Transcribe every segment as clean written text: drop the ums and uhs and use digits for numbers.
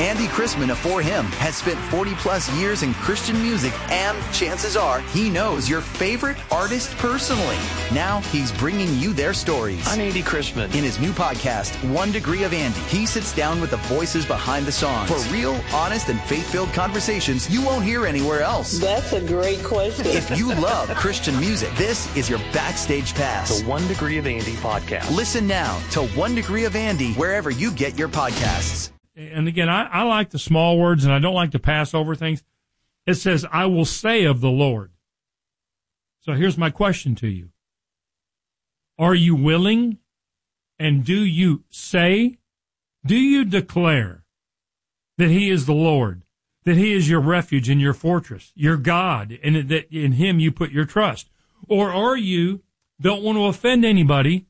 Andy Chrisman of For Him has spent 40-plus years in Christian music, and chances are he knows your favorite artist personally. Now he's bringing you their stories. I'm Andy Chrisman. In his new podcast, 1 Degree of Andy, he sits down with the voices behind the songs for real, honest, and faith-filled conversations you won't hear anywhere else. That's a great question. If you love Christian music, this is your backstage pass. The 1 Degree of Andy podcast. Listen now to 1 Degree of Andy wherever you get your podcasts. And again, I like the small words, and I don't like to pass over things. It says, I will say of the Lord. So here's my question to you. Are you willing, and do you say, do you declare that he is the Lord, that he is your refuge and your fortress, your God, and that in him you put your trust? Or are you don't want to offend anybody,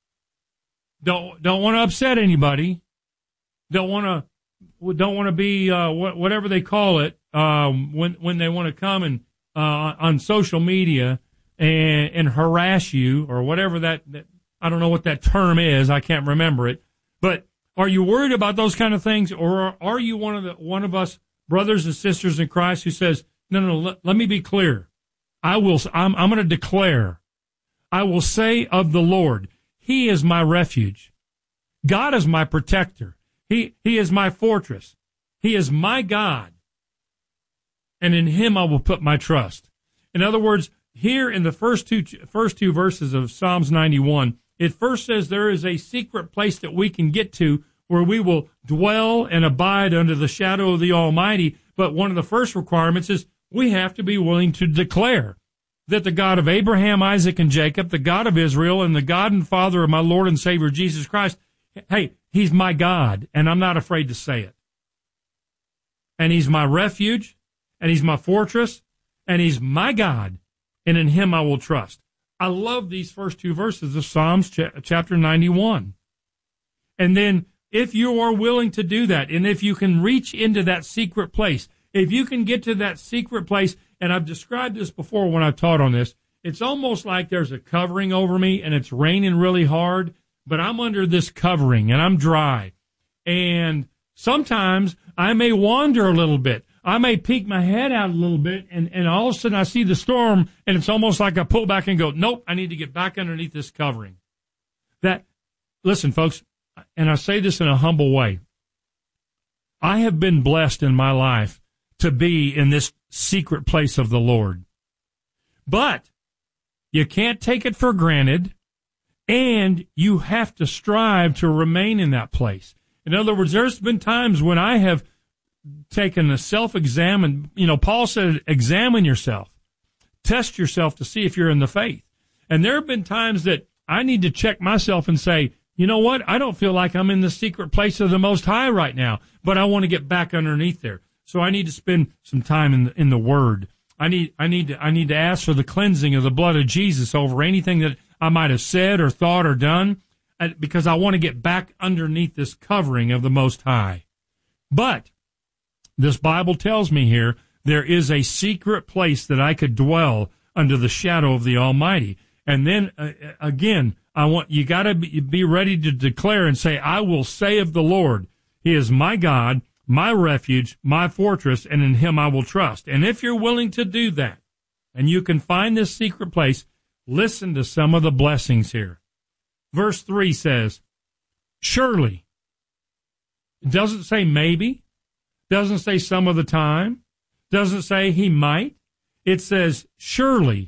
don't want to upset anybody, don't want to be whatever they call it when they want to come and on social media and harass you or whatever that I don't know what that term is, I can't remember it. But are you worried about those kind of things, or are you one of us brothers and sisters in Christ who says, no, let me be clear. I'm going to declare, I will say of the Lord, he is my refuge. God is my protector. He is my fortress. He is my God. And in him I will put my trust. In other words, here in the first two verses of Psalms 91, it first says there is a secret place that we can get to where we will dwell and abide under the shadow of the Almighty. But one of the first requirements is we have to be willing to declare that the God of Abraham, Isaac, and Jacob, the God of Israel, and the God and Father of my Lord and Savior Jesus Christ, hey, he's my God, and I'm not afraid to say it. And he's my refuge, and he's my fortress, and he's my God, and in him I will trust. I love these first two verses of Psalms chapter 91. And then if you are willing to do that, and if you can reach into that secret place, if you can get to that secret place, and I've described this before when I've taught on this, it's almost like there's a covering over me, and it's raining really hard, but I'm under this covering, and I'm dry. And sometimes I may wander a little bit. I may peek my head out a little bit, and all of a sudden I see the storm, and it's almost like I pull back and go, nope, I need to get back underneath this covering. Listen, folks, and I say this in a humble way, I have been blessed in my life to be in this secret place of the Lord. But you can't take it for granted, and you have to strive to remain in that place. In other words, there's been times when I have taken a self-examine. Paul said, examine yourself. Test yourself to see if you're in the faith. And there have been times that I need to check myself and say, you know what? I don't feel like I'm in the secret place of the Most High right now, but I want to get back underneath there. So I need to spend some time in the Word. I need to ask for the cleansing of the blood of Jesus over anything that I might have said or thought or done, because I want to get back underneath this covering of the Most High. But this Bible tells me here there is a secret place that I could dwell under the shadow of the Almighty. And then again, you got to be ready to declare and say, I will say of the Lord, he is my God, my refuge, my fortress, and in him I will trust. And if you're willing to do that, and you can find this secret place, listen to some of the blessings here. Verse 3 says, surely. It doesn't say maybe. Doesn't say some of the time. Doesn't say he might. It says, surely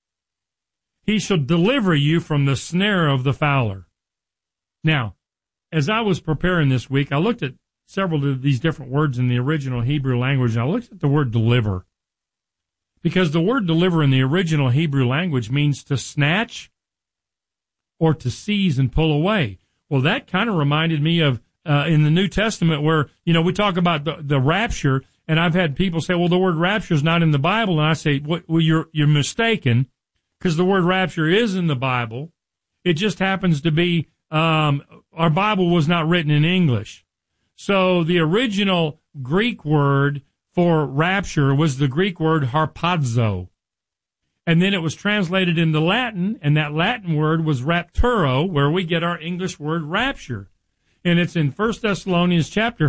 he shall deliver you from the snare of the fowler. Now, as I was preparing this week, I looked at several of these different words in the original Hebrew language, and I looked at the word deliver. Because the word deliver in the original Hebrew language means to snatch or to seize and pull away. Well, that kind of reminded me of in the New Testament where, we talk about the rapture, and I've had people say, well, the word rapture is not in the Bible. And I say, well, you're mistaken, because the word rapture is in the Bible. It just happens to be, our Bible was not written in English. So the original Greek word for rapture was the Greek word harpazo. And then it was translated into Latin, and that Latin word was rapturo, where we get our English word rapture. And it's in 1 Thessalonians chapter